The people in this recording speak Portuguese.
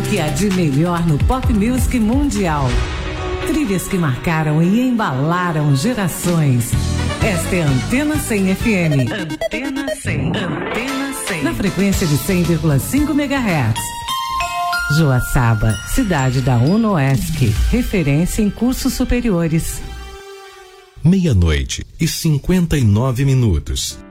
que há de melhor no pop music mundial. Trilhas que marcaram e embalaram gerações. Esta é a Antena 100 FM. Antena 100. Antena 100. Na frequência de 100,5 MHz. Joaçaba, cidade da UNOESC, referência em cursos superiores. 00:59.